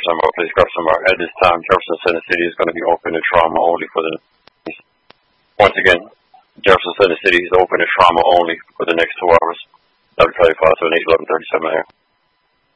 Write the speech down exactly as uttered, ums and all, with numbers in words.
some more, please grab some more. At this time, Jefferson Center City is going to be open to trauma only for the... Once again, Jefferson Center City is open to trauma only for the next two hours. W five seven eight eleven thirty-seven A M.